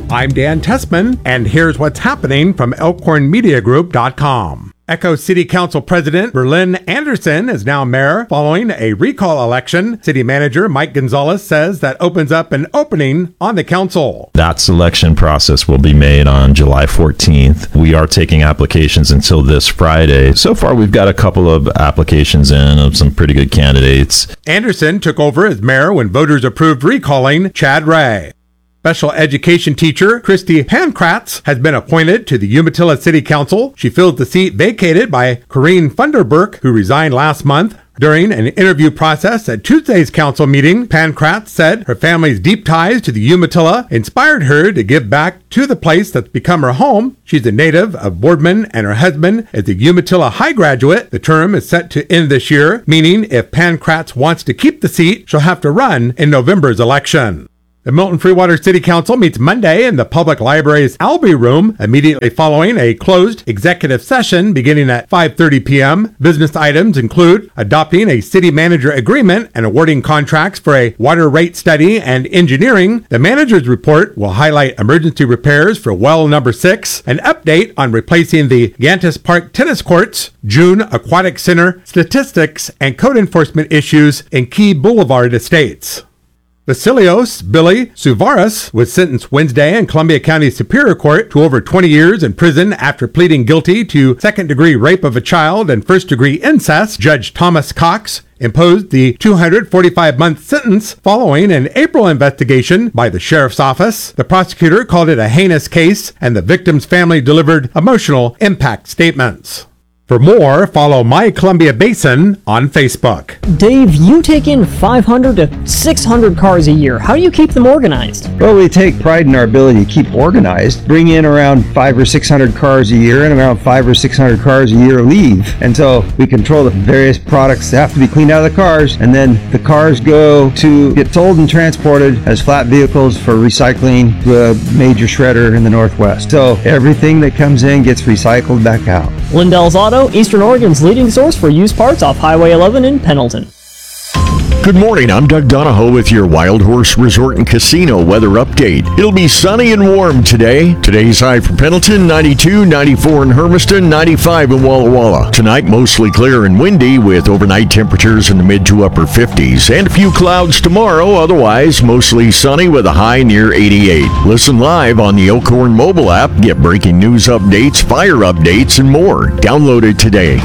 I'm Dan Tessman, and here's what's happening from ElkhornMediaGroup.com. Echo City Council President Berlin Anderson is now mayor following a recall election. City Manager Mike Gonzalez says that opens up an opening on the council. That selection process will be made on July 14th. We are taking applications until this Friday. So far, we've got a couple of applications in of some pretty good candidates. Anderson took over as mayor when voters approved recalling Chad Ray. Special education teacher Christy Pankratz has been appointed to the Umatilla City Council. She fills the seat vacated by Corrine Funderburk, who resigned last month. During an interview process at Tuesday's council meeting, Pankratz said her family's deep ties to the Umatilla inspired her to give back to the place that's become her home. She's a native of Boardman, and her husband is a Umatilla High graduate. The term is set to end this year, meaning if Pankratz wants to keep the seat, she'll have to run in November's election. The Milton Freewater City Council meets Monday in the Public Library's Albee Room, immediately following a closed executive session beginning at 5:30 p.m. Business items include adopting a city manager agreement and awarding contracts for a water rate study and engineering. The manager's report will highlight emergency repairs for well number 6, an update on replacing the Gantis Park tennis courts, June Aquatic Center, statistics, and code enforcement issues in key boulevard estates. Vasilios Billy Souvaras was sentenced Wednesday in Columbia County Superior Court to over 20 years in prison after pleading guilty to second-degree rape of a child and first-degree incest. Judge Thomas Cox imposed the 245-month sentence following an April investigation by the sheriff's office. The prosecutor called it a heinous case, and the victim's family delivered emotional impact statements. For more, follow My Columbia Basin on Facebook. Dave, you take in 500 to 600 cars a year. How do you keep them organized? Well, we take pride in our ability to keep organized. Bring in around 500 or 600 cars a year, and around 500 or 600 cars a year leave. And so we control the various products that have to be cleaned out of the cars, and then the cars go to get sold and transported as flat vehicles for recycling to a major shredder in the Northwest. So everything that comes in gets recycled back out. Lindell's Auto, Eastern Oregon's leading source for used parts off Highway 11 in Pendleton. Good morning, I'm Doug Donahoe with your Wild Horse Resort and Casino weather update. It'll be sunny and warm today. Today's high for Pendleton, 92, 94 in Hermiston, 95 in Walla Walla. Tonight, mostly clear and windy with overnight temperatures in the mid to upper 50s. And a few clouds tomorrow, otherwise mostly sunny with a high near 88. Listen live on the Elkhorn mobile app. Get breaking news updates, fire updates, and more. Download it today.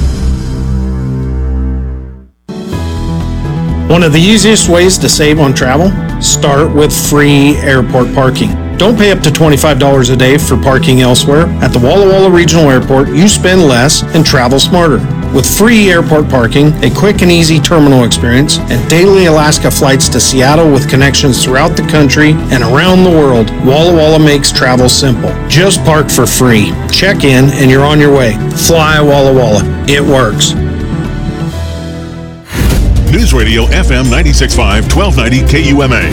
One of the easiest ways to save on travel? Start with free airport parking. Don't pay up to $25 a day for parking elsewhere. At the Walla Walla Regional Airport, you spend less and travel smarter. With free airport parking, a quick and easy terminal experience, and daily Alaska flights to Seattle with connections throughout the country and around the world, Walla Walla makes travel simple. Just park for free. Check in and you're on your way. Fly Walla Walla. It works. News Radio FM 96.5, 1290 KUMA.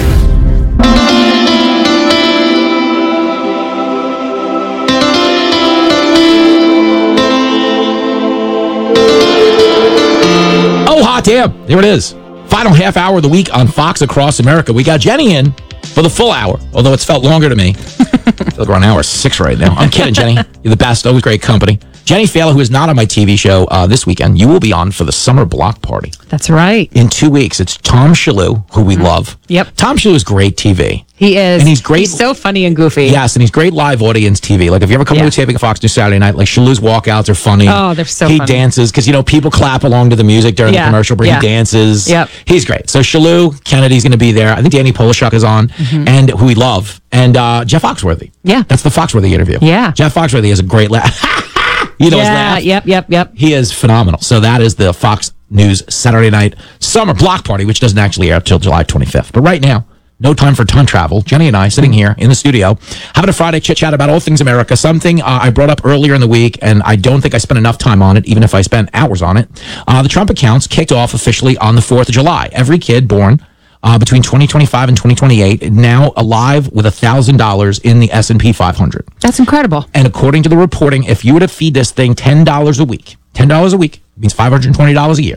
Oh, hot damn. There it is. Final half hour of the week on Fox Across America. We got Jenny in for the full hour, although it's felt longer to me. I feel like we're on hour 6 right now. I'm kidding, Jenny. You're the best. Always great company. Jenny Failer, who is not on my TV show this weekend, you will be on for the Summer Block Party. That's right. In 2 weeks. It's Tom Shalhoub, who we love. Yep. Tom Shalhoub is great TV. He is. And he's great. He's so funny and goofy. Yes, and he's great live audience TV. Like, if you ever come to a taping of Fox News Saturday night, like, Shalhoub's walkouts are funny. Oh, they're so funny. funny. He dances, because, people clap along to the music during the commercial break. He dances. Yep. He's great. So Shalhoub, Kennedy's going to be there. I think Danny Polishuk is on, and who we love. And Jeff Foxworthy. Yeah. That's the Foxworthy interview. Yeah. Jeff Foxworthy has a great laugh. His laugh. Yep. He is phenomenal. So that is the Fox News Saturday night Summer Block Party, which doesn't actually air till July 25th. But right now, no time for time travel. Jenny and I sitting here in the studio, having a Friday chit-chat about all things America, something I brought up earlier in the week, and I don't think I spent enough time on it, even if I spent hours on it. The Trump accounts kicked off officially on the 4th of July. Every kid born between 2025 and 2028 now alive with $1,000 in the S&P 500. That's incredible. And according to the reporting, if you were to feed this thing $10 a week means $520 a year.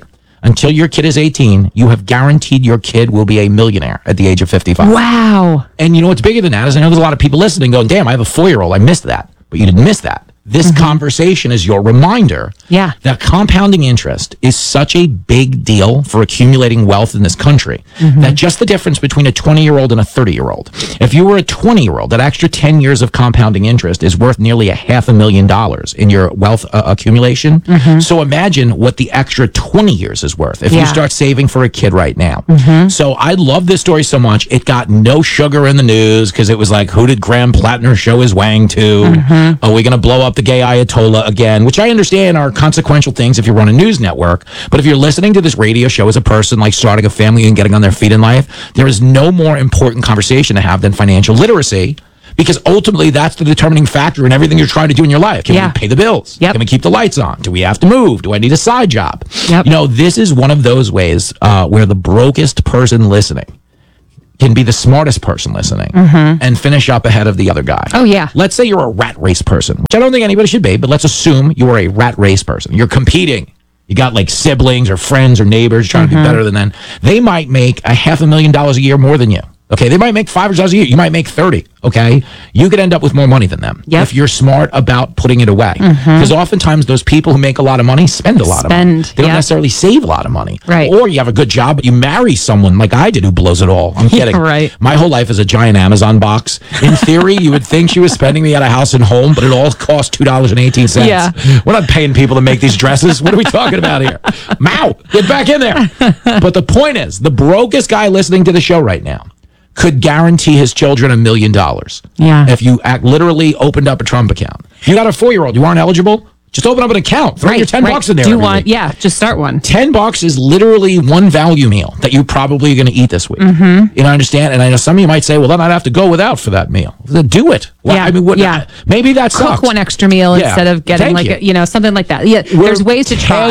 until your kid is 18, you have guaranteed your kid will be a millionaire at the age of 55. Wow. And you know what's bigger than that is I know there's a lot of people listening going, damn, I have a 4-year-old. I missed that. But you didn't miss that. This conversation is your reminder that compounding interest is such a big deal for accumulating wealth in this country that just the difference between a 20-year-old and a 30-year-old, if you were a 20-year-old, that extra 10 years of compounding interest is worth nearly $500,000 in your wealth accumulation. So imagine what the extra 20 years is worth if you start saving for a kid right now. So I love this story so much. It got no sugar in the news because it was like, who did Graham Plattner show his wang to? Are we going to blow up the gay Ayatollah again? Which I understand are consequential things if you run a news network. But if you're listening to this radio show as a person like starting a family and getting on their feet in life, there is no more important conversation to have than financial literacy. Because ultimately, that's the determining factor in everything you're trying to do in your life. Can we pay the bills? Can we keep the lights on? Do we have to move? Do I need a side job? You know, this is one of those ways where the brokest person listening can be the smartest person listening and finish up ahead of the other guy. Oh, yeah. Let's say you're a rat race person, which I don't think anybody should be, but let's assume you are a rat race person. You're competing. You got like siblings or friends or neighbors trying to be better than them. They might make $500,000 a year more than you. Okay, they might make $500 a year. You might make 30. Okay, you could end up with more money than them if you're smart about putting it away. Because oftentimes those people who make a lot of money spend a lot of money. They don't necessarily save a lot of money. Right. Or you have a good job, but you marry someone like I did who blows it all. I'm kidding. Right. My whole life is a giant Amazon box. In theory, you would think she was spending me at a house and home, but it all cost $2.18. Yeah. We're not paying people to make these dresses. What are we talking about here? Mao, get back in there. But the point is, the brokest guy listening to the show right now could guarantee his children $1 million. Yeah. If you literally opened up a Trump account. You got a 4-year-old, you aren't eligible? Just open up an account. Throw your $10 in there. Do you every want? week. Yeah, just start one. $10 is literally one value meal that you probably going to eat this week. You know, I understand, and I know some of you might say, "Well, then I'd have to go without for that meal." Then do it. Well, I mean, maybe that sucks. Cook one extra meal instead of getting something like that. Yeah, there's ways to try.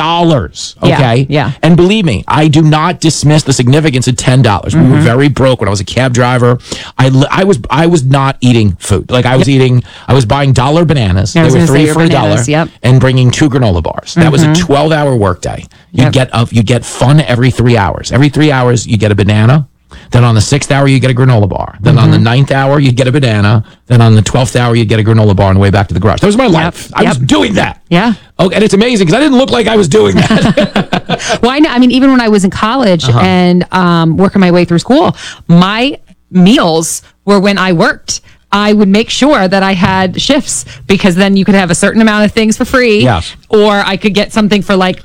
$10. Okay. Yeah. And believe me, I do not dismiss the significance of $10. We were very broke when I was a cab driver. I was not eating food. Like I was buying dollar bananas. They were 3 for $1. And bringing 2 granola bars. That was a 12-hour workday. You get fun every 3 hours. Every 3 hours, you get a banana. Then on the 6th hour, you get a granola bar. Then on the 9th hour, you get a banana. Then on the 12th hour, you get a granola bar on the way back to the garage. That was my life. I was doing that. Yeah. Oh, and it's amazing because I didn't look like I was doing that. Well, I mean, even when I was in college and working my way through school, my meals were when I worked. I would make sure that I had shifts because then you could have a certain amount of things for free. Yes. Or I could get something for like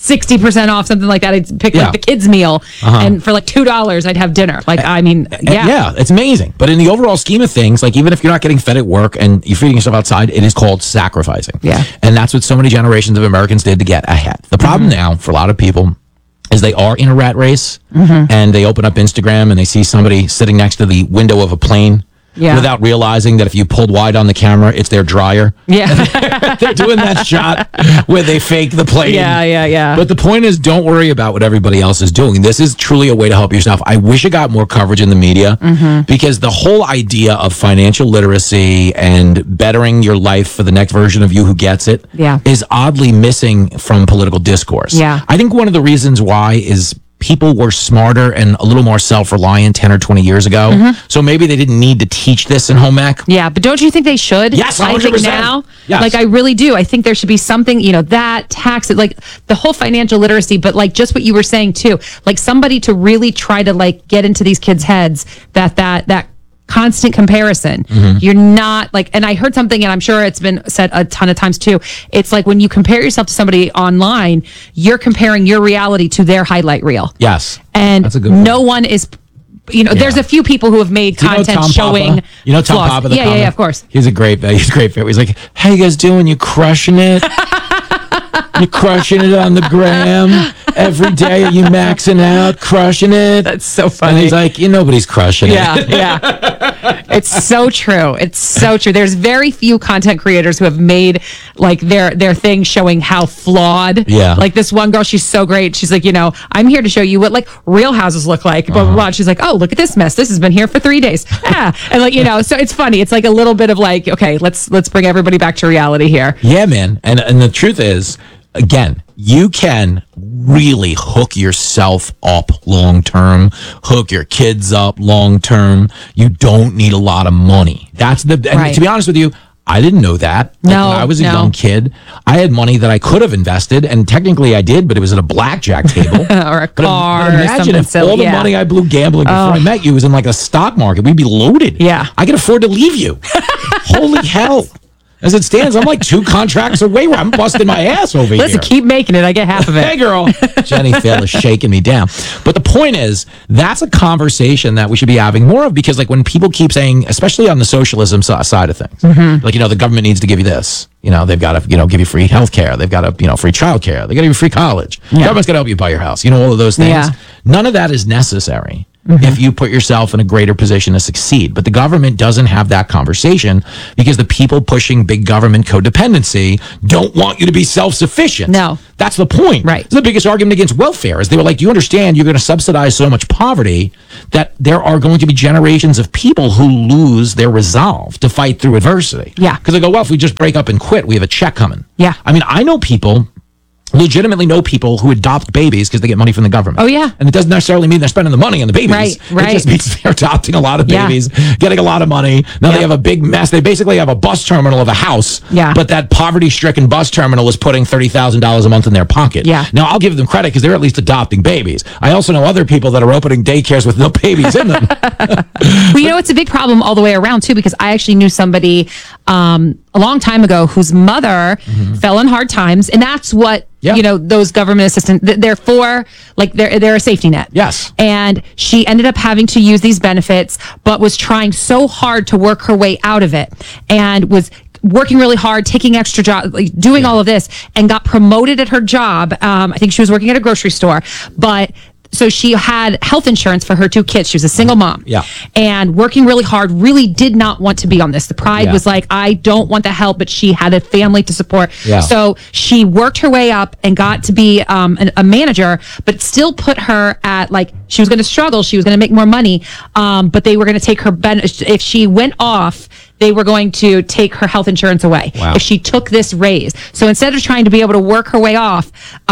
60% off, something like that. I'd pick like the kids' meal and for like $2, I'd have dinner. Like, I mean, yeah, it's amazing. But in the overall scheme of things, like even if you're not getting fed at work and you're feeding yourself outside, it is called sacrificing. Yeah. And that's what so many generations of Americans did to get ahead. The problem now for a lot of people is they are in a rat race and they open up Instagram and they see somebody sitting next to the window of a plane. Without realizing that if you pulled wide on the camera, it's their dryer. Yeah. They're doing that shot where they fake the plane. Yeah. But the point is, don't worry about what everybody else is doing. This is truly a way to help yourself. I wish it got more coverage in the media because the whole idea of financial literacy and bettering your life for the next version of you who gets it is oddly missing from political discourse. Yeah. I think one of the reasons why is people were smarter and a little more self-reliant 10 or 20 years ago. So maybe they didn't need to teach this in home ec. Yeah, but don't you think they should? Yes, 100%. I think now, like I really do. I think there should be something, that tax, like the whole financial literacy, but like just what you were saying too, like somebody to really try to like get into these kids' heads that constant comparison. You're not like, and I heard something, and I'm sure it's been said a ton of times too. It's like when you compare yourself to somebody online, you're comparing your reality to their highlight reel. Yes. And that's a good point. no one is, there's a few people who have made content showing. Tom flaws. Papa? Yeah, of course. He's a great fit. He's like, how you guys doing? You crushing it? You crushing it on the gram every day? Are you maxing out, crushing it? That's so funny. And he's like, nobody's crushing it. Yeah. It's so true. It's so true. There's very few content creators who have made like their thing showing how flawed. Yeah. Like this one girl, she's so great. She's like, I'm here to show you what like real houses look like. Blah blah blah. She's like, oh, look at this mess. This has been here for 3 days. And like so it's funny. It's like a little bit of like, okay, let's bring everybody back to reality here. Yeah, man. And the truth is, again, you can really hook yourself up long term, hook your kids up long term. You don't need a lot of money. And to be honest with you, I didn't know that. No, when I was a young kid, I had money that I could have invested, and technically I did, but it was at a blackjack table. Or a car But imagine or if something. all the money I blew gambling before I met you was in like a stock market. We'd be loaded. Yeah. I could afford to leave you. Holy hell. As it stands, I'm like 2 contracts away. I'm busting my ass over here. Listen, keep making it. I get half of it. Hey, girl. Jenny Phil is shaking me down. But the point is, that's a conversation that we should be having more of, because like when people keep saying, especially on the socialism side of things, like, the government needs to give you this. They've got to, give you free health care. They've got to, free child care. They got to give you free college. Yeah. Government's got to help you buy your house. All of those things. Yeah. None of that is necessary if you put yourself in a greater position to succeed. But the government doesn't have that conversation because the people pushing big government codependency don't want you to be self-sufficient. No. That's the point. Right. It's the biggest argument against welfare is they were like, do you understand you're going to subsidize so much poverty that there are going to be generations of people who lose their resolve to fight through adversity? Yeah. Because they go, well, if we just break up and quit, we have a check coming. Yeah. I mean, I legitimately know people who adopt babies because they get money from the government. Oh, yeah. And it doesn't necessarily mean they're spending the money on the babies. Right. It just means they're adopting a lot of babies, getting a lot of money. Now they have a big mess. They basically have a bus terminal of a house. Yeah. But that poverty-stricken bus terminal is putting $30,000 a month in their pocket. Yeah. Now, I'll give them credit because they're at least adopting babies. I also know other people that are opening daycares with no babies in them. Well, it's a big problem all the way around, too, because I actually knew somebody a long time ago whose mother fell in hard times. And that's what, those government assistants, they're for, like, they're a safety net. Yes. And she ended up having to use these benefits, but was trying so hard to work her way out of it and was working really hard, taking extra jobs, like doing all of this, and got promoted at her job. I think she was working at a grocery store, but so she had health insurance for her 2 kids. She was a single mom. Yeah. And working really hard, really did not want to be on this. The pride was like, I don't want the help, but she had a family to support. Yeah. So she worked her way up and got to be a manager, but still put her at, like, she was going to struggle. She was going to make more money. But they were going to take her, if she went off, they were going to take her health insurance away if she took this raise. So instead of trying to be able to work her way off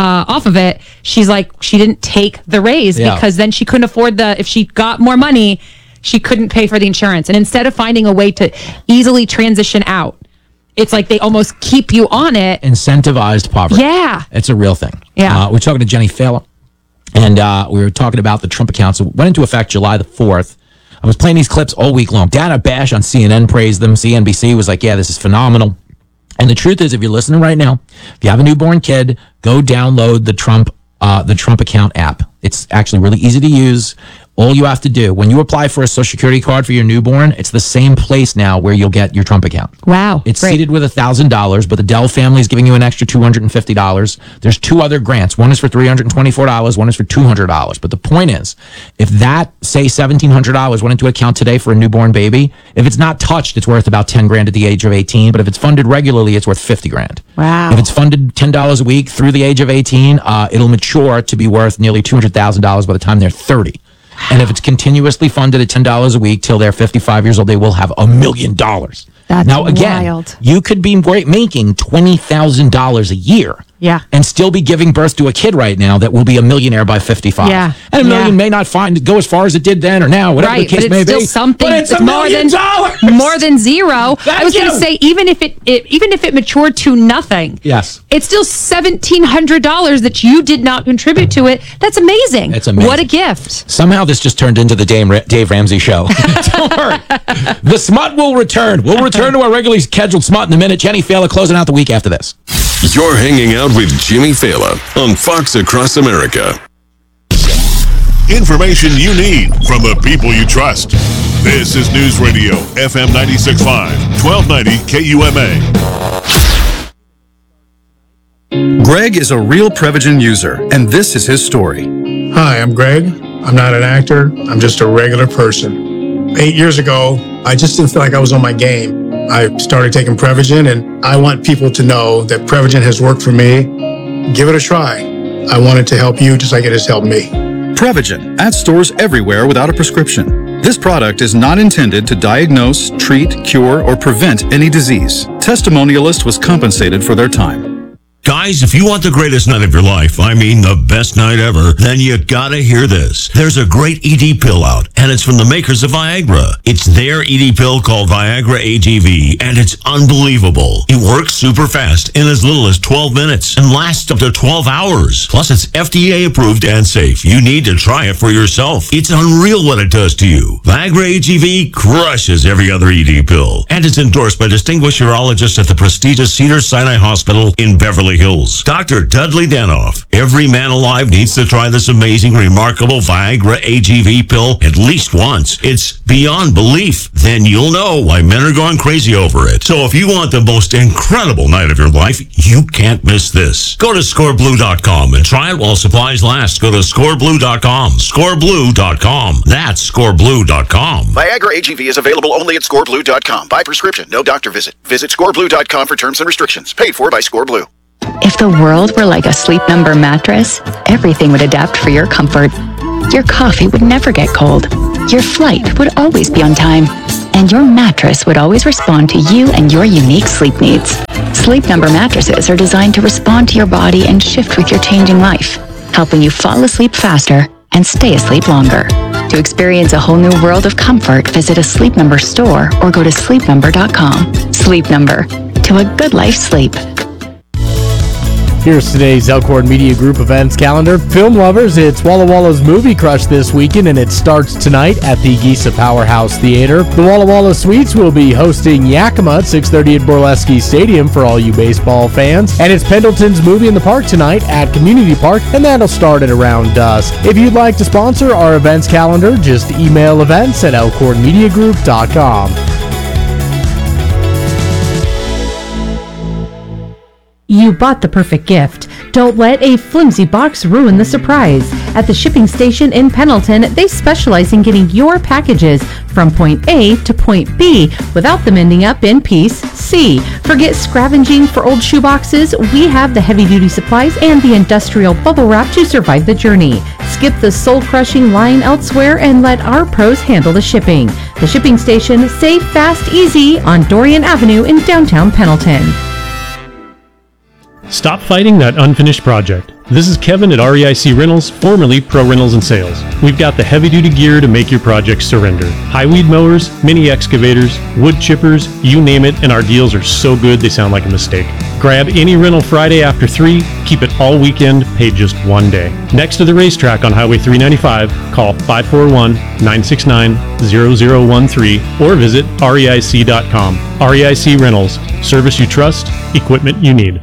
of it, she's like, she didn't take the raise because then she couldn't afford if she got more money, she couldn't pay for the insurance. And instead of finding a way to easily transition out, it's like they almost keep you on it. Incentivized poverty. Yeah. It's a real thing. Yeah. We're talking to Jenny Failer, and we were talking about the Trump accounts. It went into effect July the 4th. I was playing these clips all week long. Dana Bash on CNN praised them. CNBC was like, yeah, this is phenomenal. And the truth is, if you're listening right now, if you have a newborn kid, go download the Trump account app. It's actually really easy to use. All you have to do when you apply for a Social Security card for your newborn, it's the same place now where you'll get your Trump account. Wow. It's seated with $1,000, but the Dell family is giving you an extra $250. There's 2 other grants. One is for $324. One is for $200. But the point is, if that, say $1,700 went into account today for a newborn baby, if it's not touched, it's worth about 10 grand at the age of 18. But if it's funded regularly, it's worth 50 grand. Wow. If it's funded $10 a week through the age of 18, it'll mature to be worth nearly $200,000 by the time they're 30. And if it's continuously funded at $10 a week till they're 55 years old, they will have $1 million. That's now, again, wild. you could be making $20,000 a year. Yeah. And still be giving birth to a kid right now that will be a millionaire by 55. Yeah. And $1 million may not go as far as it did then or now, whatever the case may be. But it's still something. But it's $1 million. More than zero. I was going to say, even if it matured to nothing. Yes. It's still $1,700 that you did not contribute to it. That's amazing. It's amazing. What a gift. Somehow this just turned into the Dave Ramsey show. Don't worry. The smut will return. We'll return to our regularly scheduled smut in a minute. Jenny Failer closing out the week after this. You're hanging out with Jimmy Failer on Fox Across America. Information you need from the people you trust. This is News Radio, FM 96.5, 1290 KUMA. Greg is a real Prevagen user, and this is his story. Hi, I'm Greg. I'm not an actor. I'm just a regular person. 8 years ago, I just didn't feel like I was on my game. I started taking Prevagen, and I want people to know that Prevagen has worked for me. Give it a try. I want it to help you just like it has helped me. Prevagen, at stores everywhere without a prescription. This product is not intended to diagnose, treat, cure, or prevent any disease. Testimonialist was compensated for their time. Guys, if you want the greatest night of your life, I mean the best night ever, then you gotta hear this. There's a great ED pill out, and it's from the makers of Viagra. It's their ED pill called Viagra AGV, and it's unbelievable. It works super fast in as little as 12 minutes and lasts up to 12 hours. Plus, it's FDA approved and safe. You need to try it for yourself. It's unreal what it does to you. Viagra AGV crushes every other ED pill, and it's endorsed by distinguished urologists at the prestigious Cedars-Sinai Hospital in Beverly Hills. Dr. Dudley Danoff. Every man alive needs to try this amazing, remarkable Viagra AGV pill at least once. It's beyond belief. Then you'll know why men are going crazy over it. So if you want the most incredible night of your life, you can't miss this. Go to scoreblue.com and try it while supplies last. Go to scoreblue.com. Scoreblue.com. That's scoreblue.com. Viagra AGV is available only at scoreblue.com. By prescription, no doctor visit. Visit scoreblue.com for terms and restrictions. Paid for by ScoreBlue. If the world were like a Sleep Number mattress, everything would adapt for your comfort. Your coffee would never get cold. Your flight would always be on time. And your mattress would always respond to you and your unique sleep needs. Sleep Number mattresses are designed to respond to your body and shift with your changing life, helping you fall asleep faster and stay asleep longer. To experience a whole new world of comfort, visit a Sleep Number store or go to sleepnumber.com. Sleep Number. To a good life sleep. Here's today's Elkhorn Media Group events calendar. Film lovers, it's Walla Walla's Movie Crush this weekend, and it starts tonight at the Giza Powerhouse Theater. The Walla Walla Suites will be hosting Yakima at 6:30 at Borleski Stadium for all you baseball fans. And it's Pendleton's Movie in the Park tonight at Community Park, and that'll start at around dusk. If you'd like to sponsor our events calendar, just email events@elkhornmediagroup.com. You bought the perfect gift. Don't let a flimsy box ruin the surprise. At the shipping station in Pendleton, they specialize in getting your packages from point A to point B without them ending up in piece C. Forget scavenging for old shoeboxes. We have the heavy-duty supplies and the industrial bubble wrap to survive the journey. Skip the soul-crushing line elsewhere and let our pros handle the shipping. The shipping station, safe, fast, easy on Dorian Avenue in downtown Pendleton. Stop fighting that unfinished project. This is Kevin at REIC Rentals, formerly Pro Rentals and Sales. We've got the heavy-duty gear to make your project surrender. High weed mowers, mini excavators, wood chippers, you name it, and our deals are so good they sound like a mistake. Grab any rental Friday after 3, keep it all weekend, pay just one day. Next to the racetrack on Highway 395, call 541-969-0013 or visit reic.com. REIC Rentals, service you trust, equipment you need.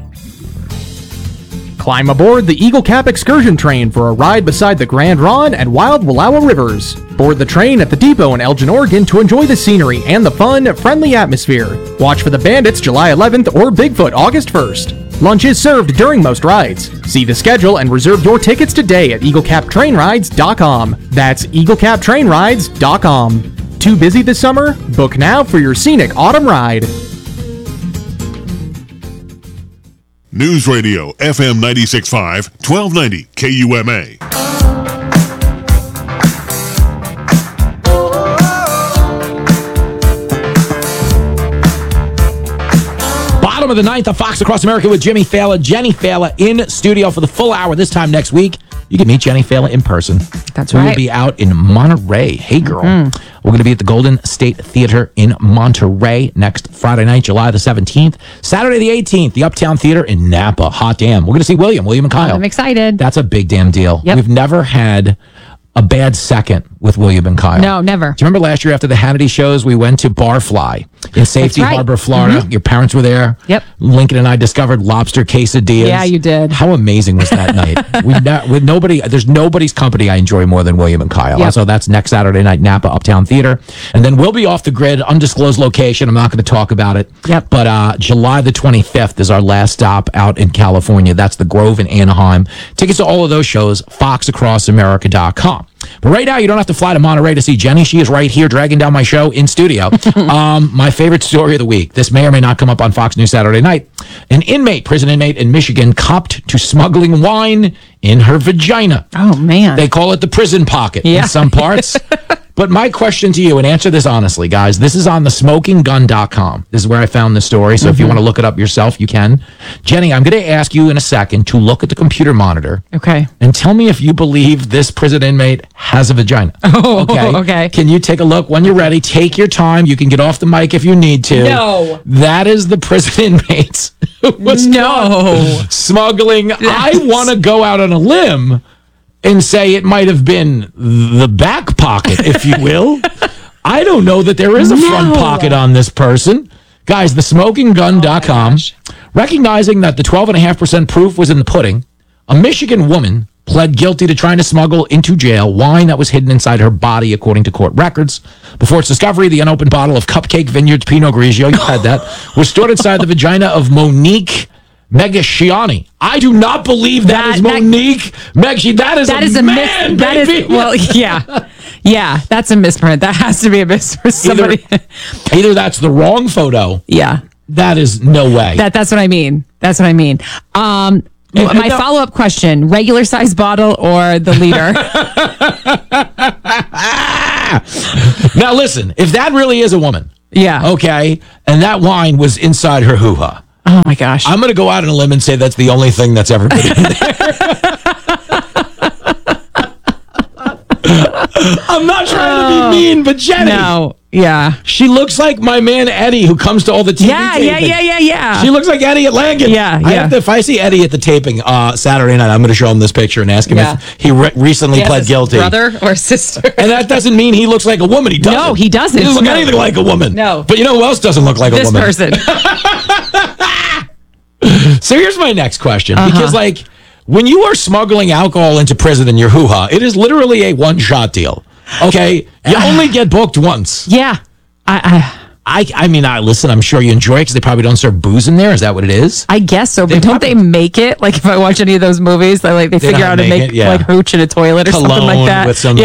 Climb aboard the Eagle Cap excursion train for a ride beside the Grand Ronde and Wild Wallowa Rivers. Board the train at the depot in Elgin, Oregon to enjoy the scenery and the fun, friendly atmosphere. Watch for the Bandits July 11th or Bigfoot August 1st. Lunch is served during most rides. See the schedule and reserve your tickets today at EagleCapTrainRides.com. That's EagleCapTrainRides.com. Too busy this summer? Book now for your scenic autumn ride. News Radio, FM 96.5, 1290 KUMA. Bottom of the ninth of Fox Across America with Jimmy Fallon. Jenny Fallon in studio for the full hour. This time next week, you can meet Jenny Fallon in person. That's right. right. We'll be out in Monterey. Hey, girl. We're going to be at the Golden State Theater in Monterey next Friday night, July the 17th. Saturday the 18th, the Uptown Theater in Napa. Hot damn. We're going to see William and Kyle. I'm excited. That's a big damn deal. Yep. We've never had a bad second with William and Kyle. No, never. Do you remember last year after the Hannity shows, we went to Barfly in Safety right. Harbor, Florida? Your parents were there. Yep. Lincoln and I discovered lobster quesadillas. Yeah, you did. How amazing was that night? With nobody, there's nobody's company I enjoy more than William and Kyle. Yep. So that's next Saturday night, Napa Uptown Theater. And then we'll be off the grid, undisclosed location. I'm not going to talk about it. Yep. But July the 25th is our last stop out in California. That's the Grove in Anaheim. Tickets to all of those shows, foxacrossamerica.com. But right now, you don't have to fly to Monterey to see Jenny. She is right here dragging down my show in studio. My favorite story of the week. This may or may not come up on Fox News Saturday night. An prison inmate in Michigan, copped to smuggling wine in her vagina. Oh, man. They call it the prison pocket in some parts. But my question to you, and answer this honestly, guys, this is on thesmokinggun.com. This is where I found this story. So if you want to look it up yourself, you can. Jenny, I'm going to ask you in a second to look at the computer monitor. Okay. And tell me if you believe this prison inmate has a vagina. Oh, okay. Can you take a look when you're ready? Take your time. You can get off the mic if you need to. No. That is the prison inmate who was caught smuggling. I want to go out on a limb and say it might have been the back pocket, if you will. I don't know that there is a front pocket on this person. Guys, thesmokinggun.com, recognizing that the 12.5% proof was in the pudding, a Michigan woman pled guilty to trying to smuggle into jail wine that was hidden inside her body, according to court records. Before its discovery, the unopened bottle of Cupcake Vineyards Pinot Grigio, you had that, was stored inside the vagina of Monique Megashiani. I do not believe that is Monique Megashiani. That is a man, baby. Yeah, that's a misprint. That has to be a misprint. Somebody. Either that's the wrong photo. Yeah. That is no way. That's what I mean. My follow-up question, regular size bottle or the liter? Now listen, if that really is a woman. Yeah. Okay. And that wine was inside her hoo-ha. Oh my gosh. I'm going to go out on a limb and say that's the only thing that's ever been in there. I'm not trying to be mean, but Jenny. No. Yeah. She looks like my man Eddie, who comes to all the TV taping. Yeah. She looks like Eddie at Langen. Yeah. If I see Eddie at the taping Saturday night, I'm going to show him this picture and ask him if he recently pled guilty. Brother or sister. And that doesn't mean he looks like a woman. He doesn't. No, he doesn't. He doesn't look anything like a woman. No. But you know who else doesn't look like a woman? This person. So here's my next question. Because, when you are smuggling alcohol into prison in your hoo-ha, it is literally a one-shot deal. Okay? You only get booked once. Yeah. I mean, listen, I'm sure you enjoy it because they probably don't serve booze in there. Is that what it is? I guess so, but don't they make it? Like, if I watch any of those movies, they figure out how to make hooch in a toilet or something like that. With some, they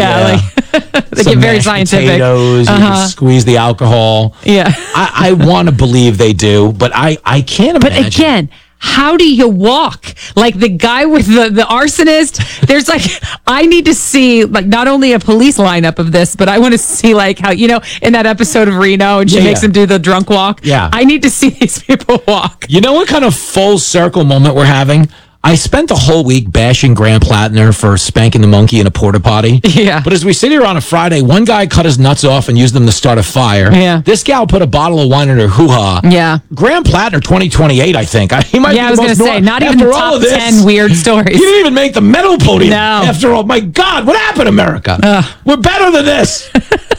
get very scientific. Potatoes, you can squeeze the alcohol. Yeah. I want to believe they do, but I can't imagine. But again, how do you walk? Like the guy with the arsonist, there's I need to see not only a police lineup of this, but I want to see how, in that episode of Reno and she makes him do the drunk walk. Yeah. I need to see these people walk. You know what kind of full circle moment we're having? I spent the whole week bashing Graham Plattner for spanking the monkey in a porta potty. Yeah. But as we sit here on a Friday, one guy cut his nuts off and used them to start a fire. Yeah. This gal put a bottle of wine in her hoo-ha. Yeah. Graham Plattner, 2028, I think. He might be I was going to say, not even the top 10 weird stories. He didn't even make the medal podium. No. After all, my God, what happened, America? We're better than this.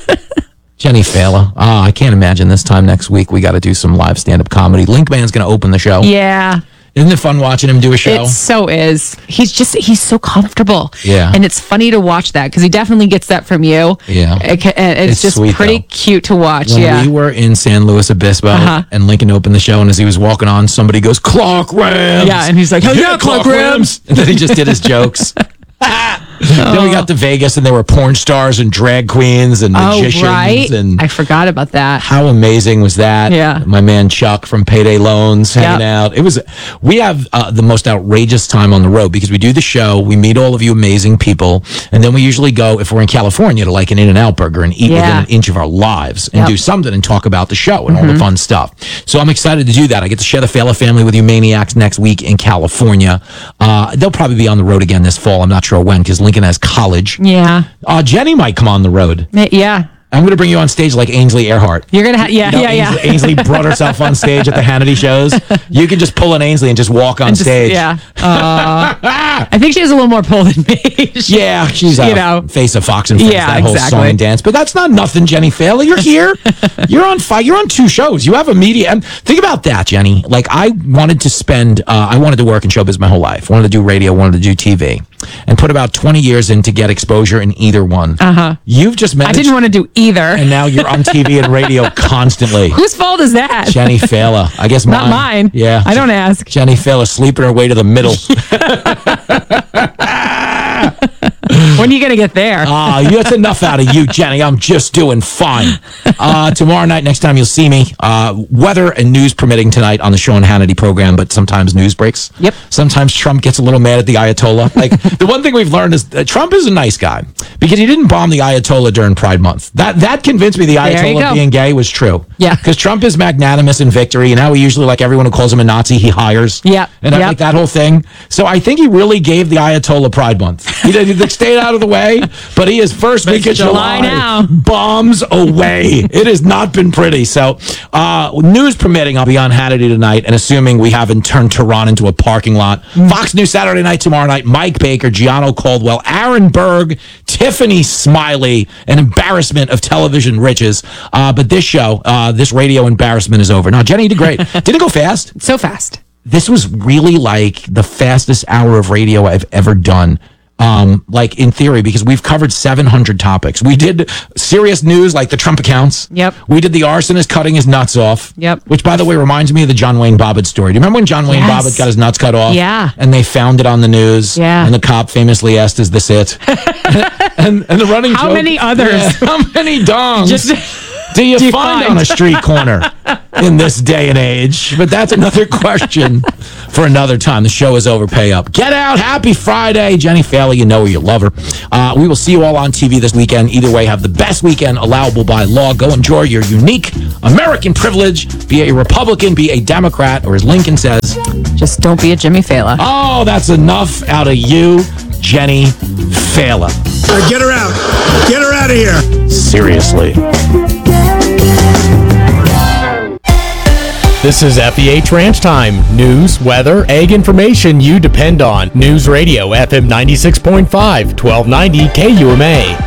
Jenny Fela. I can't imagine this time next week we got to do some live stand-up comedy. Linkman's going to open the show. Yeah. Isn't it fun watching him do a show? It so is. He's so comfortable. Yeah. And it's funny to watch that because he definitely gets that from you. Yeah. It's just sweet, pretty though. cute to watch. When we were in San Luis Obispo and Lincoln opened the show, and as he was walking on, somebody goes, "Clark Rams." Yeah, and he's like, "Oh yeah, Clark Rams." And then he just did his jokes. Then we got to Vegas, and there were porn stars and drag queens and magicians. Oh, right. And I forgot about that. how amazing was that? Yeah. My man Chuck from Payday Loans hanging out. We have the most outrageous time on the road because we do the show, we meet all of you amazing people, and then we usually go, if we're in California, to like an In-N-Out burger and eat within an inch of our lives and do something and talk about the show and all the fun stuff. So I'm excited to do that. I get to share the Fela family with you maniacs next week in California. They'll probably be on the road again this fall. I'm not sure when because Lincoln has college. Yeah. Jenny might come on the road. Yeah. I'm going to bring you on stage like Ainsley Earhart. You're going to have, Ainsley brought herself on stage at the Hannity shows. You can just pull an Ainsley and just walk on stage. Yeah. I think she has a little more pull than me. She's face of Fox and Friends, that whole song and dance. But that's not nothing, Jenny Fela. You're here. You're on fire. You're on two shows. You have a media. And think about that, Jenny. Like I wanted to work in showbiz my whole life. Wanted to do radio, wanted to do TV. And put about 20 years in to get exposure in either one. You've just managed. I didn't want to do either. And now you're on TV and radio constantly. Whose fault is that? Jenny Fela. I guess mine. Not mine. Yeah. I don't ask. Jenny Fela sleeping her way to the middle. When are you going to get there? That's enough out of you, Jenny. I'm just doing fine. Tomorrow night, next time you'll see me, weather and news permitting tonight on the Sean Hannity program, but sometimes news breaks. Yep. Sometimes Trump gets a little mad at the Ayatollah. Like, the one thing we've learned is Trump is a nice guy because he didn't bomb the Ayatollah during Pride Month. That convinced me the Ayatollah being gay was true. Yeah. Because Trump is magnanimous in victory, and how he usually, like everyone who calls him a Nazi, he hires. Yeah. And like that whole thing. So I think he really gave the Ayatollah Pride Month. He stayed out of the way, but he is first week of July now. Bombs away. It has not been pretty. So, news permitting, I'll be on Hannity tonight, and assuming we haven't turned Tehran into a parking lot. Fox News Saturday night, tomorrow night, Mike Baker, Gianno Caldwell, Aaron Berg, Tiffany Smiley, an embarrassment of television riches. But this show, this radio embarrassment is over. Now, Jenny, you did great. Did it go fast? So fast. This was really like the fastest hour of radio I've ever done. Like in theory, because we've covered 700 topics. We did serious news like the Trump accounts. Yep. We did the arsonist cutting his nuts off. Yep. Which, by the way, reminds me of the John Wayne Bobbitt story. Do you remember when John Wayne Bobbitt got his nuts cut off? Yeah. And they found it on the news. Yeah. And the cop famously asked, "Is this it?" and the running How joke, many others? Yeah, how many dongs do you find on a street corner in this day and age? But that's another question for another time. The show is over. Pay up. Get out. Happy Friday. Jenny Falley, you know you love her. We will see you all on TV this weekend. Either way, have the best weekend allowable by law. Go enjoy your unique American privilege. Be a Republican, be a Democrat, or as Lincoln says, just don't be a Jimmy Fallon. Oh, that's enough out of you, Jenny Fallon. Get her out. Get her out of here. Seriously. This is FEH Ranch Time. News, weather, ag information you depend on. News Radio, FM 96.5, 1290 KUMA.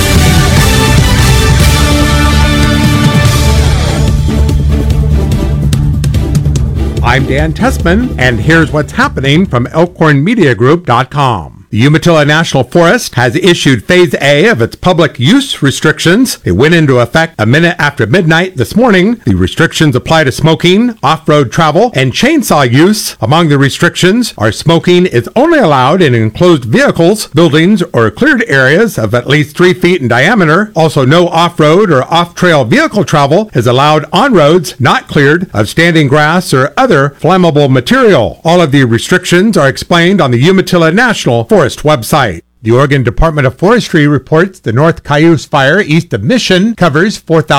I'm Dan Tessman, and here's what's happening from ElkhornMediaGroup.com. The Umatilla National Forest has issued Phase A of its public use restrictions. They went into effect a minute after midnight this morning. The restrictions apply to smoking, off-road travel, and chainsaw use. Among the restrictions are smoking is only allowed in enclosed vehicles, buildings, or cleared areas of at least 3 feet in diameter. Also, no off-road or off-trail vehicle travel is allowed on roads not cleared of standing grass or other flammable material. All of the restrictions are explained on the Umatilla National Forest website. The Oregon Department of Forestry reports the North Cayuse fire east of Mission covers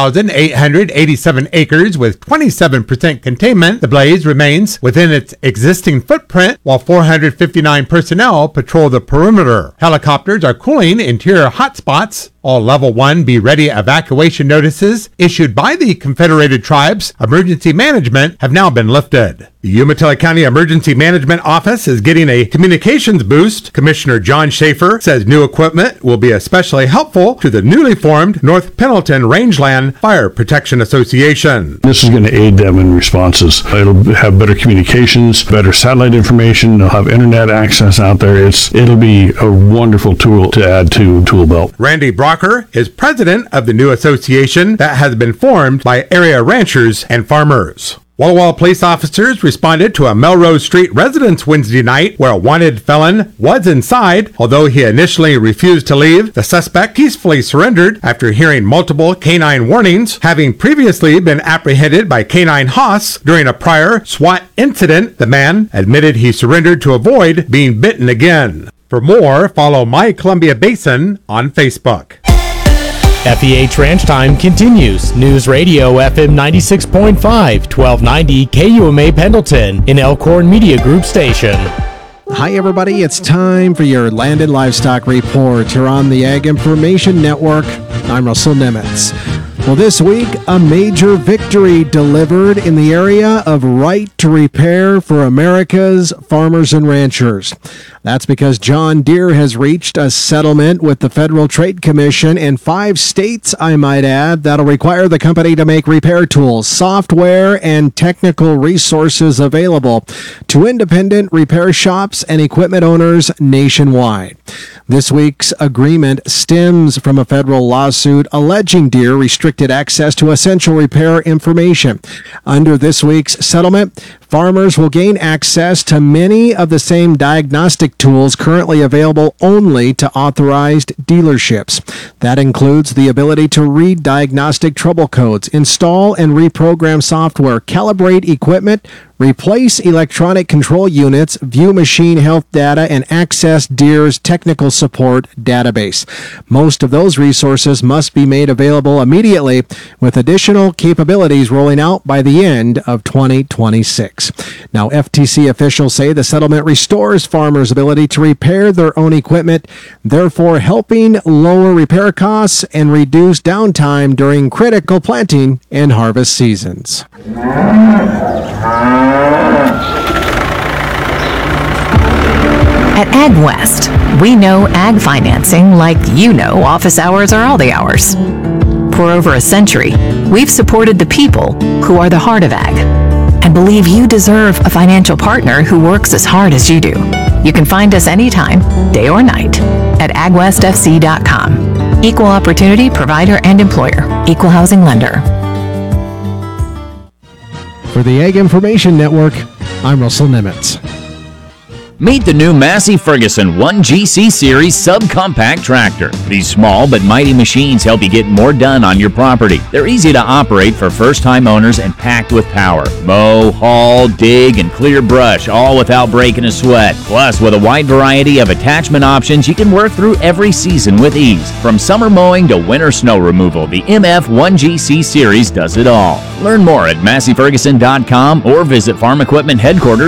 4,887 acres with 27% containment. The blaze remains within its existing footprint while 459 personnel patrol the perimeter. Helicopters are cooling interior hotspots. All Level 1 Be Ready evacuation notices issued by the Confederated Tribes Emergency Management have now been lifted. The Umatilla County Emergency Management Office is getting a communications boost. Commissioner John Schaefer says new equipment will be especially helpful to the newly formed North Pendleton Rangeland Fire Protection Association. This is going to aid them in responses. It'll have better communications, better satellite information. They'll have internet access out there. It'll be a wonderful tool to add to tool belt. Randy Brocker is president of the new association that has been formed by area ranchers and farmers. Walla Walla police officers responded to a Melrose Street residence Wednesday night where a wanted felon was inside. Although he initially refused to leave, the suspect peacefully surrendered after hearing multiple canine warnings. Having previously been apprehended by Canine Haas during a prior SWAT incident, the man admitted he surrendered to avoid being bitten again. For more, follow My Columbia Basin on Facebook. FEH Ranch Time continues. News Radio FM 96.5, 1290 KUMA Pendleton, an Elkhorn Media Group station. Hi everybody, it's time for your Land and Livestock Report here on the Ag Information Network. I'm Russell Nemitz. Well, this week, a major victory delivered in the area of right to repair for America's farmers and ranchers. That's because John Deere has reached a settlement with the Federal Trade Commission in 5 states, I might add, that'll require the company to make repair tools, software, and technical resources available to independent repair shops and equipment owners nationwide. This week's agreement stems from a federal lawsuit alleging Deere restricted access to essential repair information. Under this week's settlement, Farmers will gain access to many of the same diagnostic tools currently available only to authorized dealerships. That includes the ability to read diagnostic trouble codes, install and reprogram software, calibrate equipment, replace electronic control units, view machine health data, and access Deere's technical support database. Most of those resources must be made available immediately, with additional capabilities rolling out by the end of 2026. Now, FTC officials say the settlement restores farmers' ability to repair their own equipment, therefore helping lower repair costs and reduce downtime during critical planting and harvest seasons. At AgWest, we know ag financing like you know office hours are all the hours. For over a century, we've supported the people who are the heart of ag and believe you deserve a financial partner who works as hard as you do. You can find us anytime, day or night, at agwestfc.com. Equal opportunity provider and employer. Equal housing lender. For the Ag Information Network, I'm Russell Nimitz. Meet the new Massey Ferguson 1GC Series subcompact tractor. These small but mighty machines help you get more done on your property. They're easy to operate for first-time owners and packed with power. Mow, haul, dig, and clear brush, all without breaking a sweat. Plus, with a wide variety of attachment options, you can work through every season with ease. From summer mowing to winter snow removal, the MF 1GC Series does it all. Learn more at MasseyFerguson.com or visit Farm Equipment Headquarters